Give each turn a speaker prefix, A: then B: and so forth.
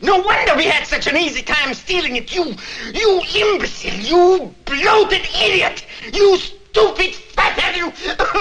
A: No wonder we had such an easy time stealing it. You imbecile, you bloated idiot, you stupid fathead, you...